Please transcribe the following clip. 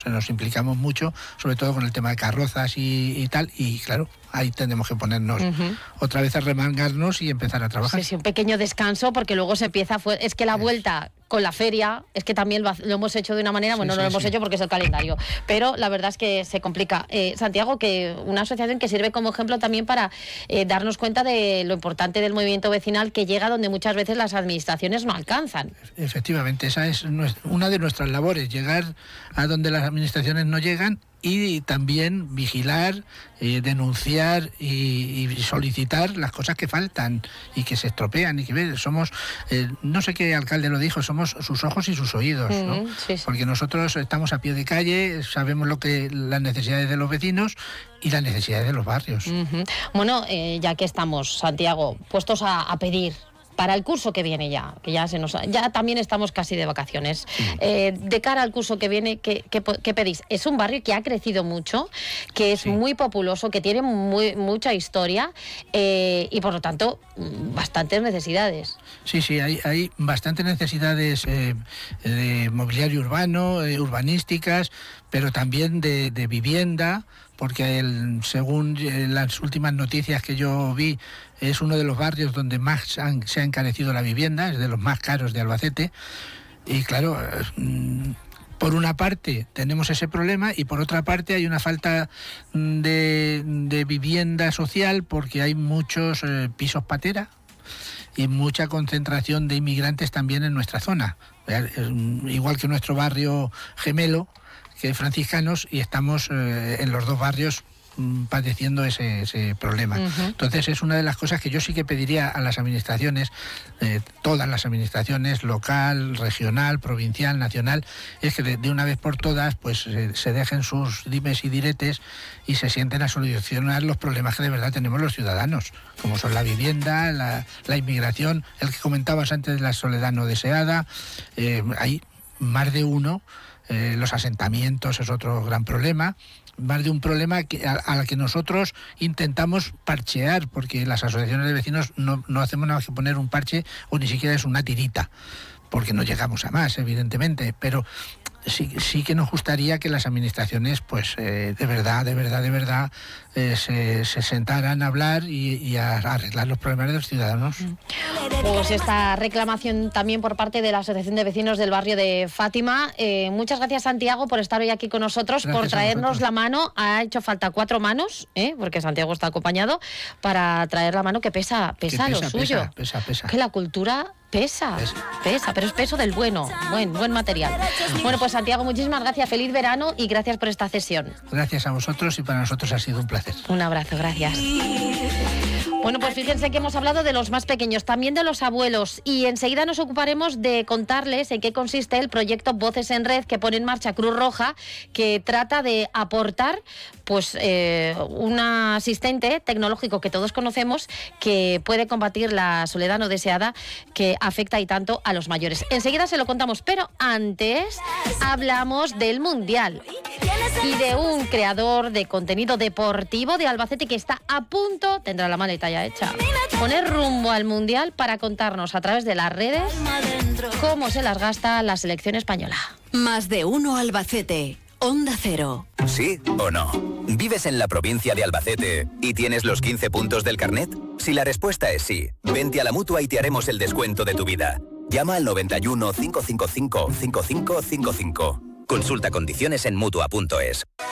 nos implicamos mucho, sobre todo con el tema de carrozas y tal, y claro, ahí tenemos que ponernos otra vez a remangarnos y empezar a trabajar. Sí, un pequeño descanso, porque luego se empieza, es que la vuelta con la feria, es que también lo hemos hecho de una manera, no lo hemos hecho porque es el calendario, pero la verdad es que se complica. Santiago, que una asociación que sirve como ejemplo también para darnos cuenta de lo importante del movimiento vecinal, que llega donde muchas veces las administraciones no alcanzan. Efectivamente, esa es una de nuestras labores, llegar a donde las administraciones no llegan, y también vigilar, denunciar y solicitar las cosas que faltan y que se estropean y que somos, no sé qué alcalde lo dijo, somos sus ojos y sus oídos, ¿no? Sí. Porque nosotros estamos a pie de calle, sabemos las necesidades de los vecinos y las necesidades de los barrios. Bueno, ya que estamos, Santiago, puestos a pedir para el curso que viene ya también estamos casi de vacaciones. De cara al curso que viene, ¿qué pedís? Es un barrio que ha crecido mucho, que es muy populoso, que tiene mucha historia y por lo tanto bastantes necesidades. Sí, hay bastantes necesidades de mobiliario urbano, urbanísticas, pero también de vivienda, porque según las últimas noticias que yo vi, es uno de los barrios donde más se ha encarecido la vivienda, es de los más caros de Albacete. Y claro, por una parte tenemos ese problema y por otra parte hay una falta de vivienda social, porque hay muchos pisos patera y mucha concentración de inmigrantes también en nuestra zona. Igual que nuestro barrio gemelo, que es Franciscanos, y estamos en los dos barrios padeciendo ese problema. Entonces es una de las cosas que yo sí que pediría a las administraciones, todas las administraciones, local, regional, provincial, nacional, es que de una vez por todas pues se dejen sus dimes y diretes y se sienten a solucionar los problemas que de verdad tenemos los ciudadanos, como son la vivienda, la inmigración, el que comentabas antes de la soledad no deseada. Hay más de uno. Los asentamientos es otro gran problema, más de un problema al que nosotros intentamos parchear, porque las asociaciones de vecinos no hacemos nada que poner un parche, o ni siquiera es una tirita, porque no llegamos a más, evidentemente, pero sí que nos gustaría que las administraciones pues de verdad se sentaran a hablar y a arreglar los problemas de los ciudadanos. Pues esta reclamación también por parte de la Asociación de Vecinos del Barrio de Fátima. Muchas gracias, Santiago, por estar hoy aquí con nosotros, gracias por traernos la mano. Ha hecho falta 4 manos, porque Santiago está acompañado, para traer la mano, que pesa lo suyo. Pesa. Que la cultura pesa, pero es peso del bueno, buen material. Bueno, pues Santiago, muchísimas gracias, feliz verano y gracias por esta sesión. Gracias a vosotros y para nosotros ha sido un placer. Un abrazo, gracias. Bueno, pues fíjense que hemos hablado de los más pequeños, también de los abuelos, y enseguida nos ocuparemos de contarles en qué consiste el proyecto Voces en Red que pone en marcha Cruz Roja, que trata de aportar pues un asistente tecnológico que todos conocemos, que puede combatir la soledad no deseada que afecta y tanto a los mayores. Enseguida se lo contamos, pero antes hablamos del Mundial y de un creador de contenido deportivo de Albacete que está a punto, tendrá la maleta ya hecha, poner rumbo al Mundial para contarnos a través de las redes cómo se las gasta la selección española. Más de uno Albacete. Onda Cero. ¿Sí o no? ¿Vives en la provincia de Albacete y tienes los 15 puntos del carnet? Si la respuesta es sí, vente a la Mutua y te haremos el descuento de tu vida. Llama al 91 555 5555. Consulta condiciones en Mutua.es.